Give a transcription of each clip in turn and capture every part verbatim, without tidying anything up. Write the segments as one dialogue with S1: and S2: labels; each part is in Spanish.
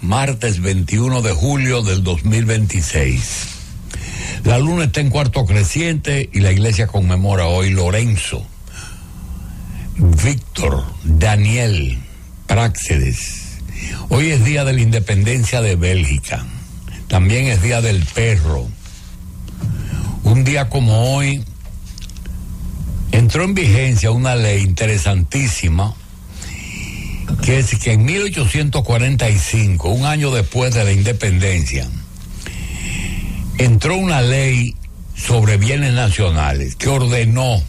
S1: martes veintiuno de julio del dos mil veintiséis. La luna está en cuarto creciente y la iglesia conmemora hoy Lorenzo, Víctor, Daniel, Práxedes. Hoy es día de la independencia de Bélgica. También es día del perro. Un día como hoy entró en vigencia una ley interesantísima, que es que en mil ochocientos cuarenta y cinco, un año después de la independencia, entró una ley sobre bienes nacionales que ordenó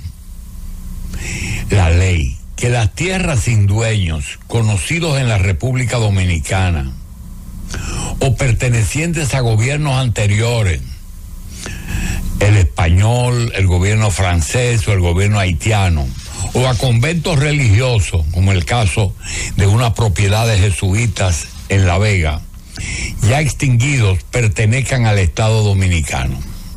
S1: la ley que las tierras sin dueños conocidos en la República Dominicana o pertenecientes a gobiernos anteriores, el español, el gobierno francés o el gobierno haitiano, o a conventos religiosos, como el caso de unas propiedades jesuitas en La Vega, ya extinguidos, pertenezcan al Estado Dominicano.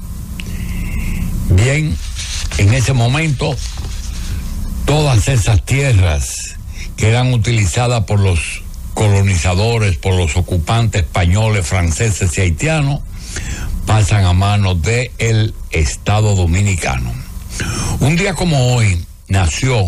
S1: Bien, en ese momento, todas esas tierras que eran utilizadas por los colonizadores, por los ocupantes españoles, franceses y haitianos, pasan a manos del Estado Dominicano. Un día como hoy nació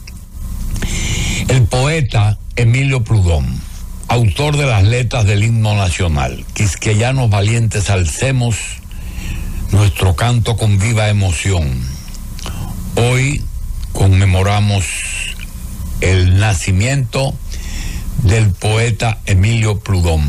S1: el poeta Emilio Prudhomme, autor de las letras del himno nacional. Quisqueyanos valientes alcemos nuestro canto con viva emoción. Hoy conmemoramos el nacimiento del poeta Emilio Prudhomme.